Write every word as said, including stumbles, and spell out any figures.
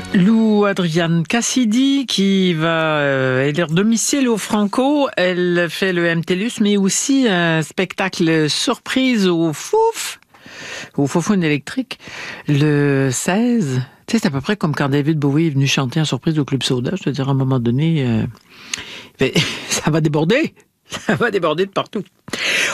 Lou Adrienne Cassidy qui va euh, élire domicile au Franco. Elle fait le M T L U S, mais aussi un spectacle surprise au Fouf, au Foufoune électrique, le seize. Tu sais, c'est à peu près comme quand David Bowie est venu chanter en surprise au Club Soda. Je te dirais, à un moment donné, euh, ça va déborder. Ça va déborder de partout.